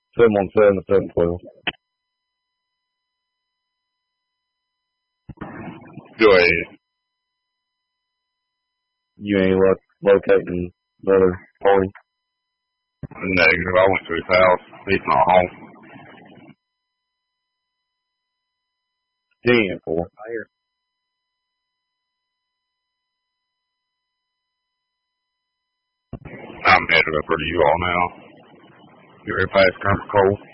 717 to 712. Go ahead. You ain't locating another party? Negative. I went to his house. He's not home. 10-4. I'm headed up for you all now. Get ready past Kermit Cole.